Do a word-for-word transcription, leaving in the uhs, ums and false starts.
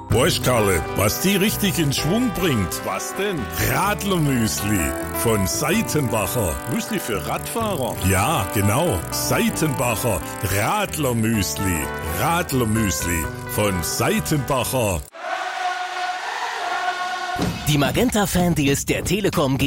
Weißt, Karle, was die richtig in Schwung bringt? Was denn? Radlermüsli von Seitenbacher. Müsli für Radfahrer? Ja, genau. Seitenbacher Radlermüsli. Radlermüsli von Seitenbacher. Die Magenta Fan Deals der Telekom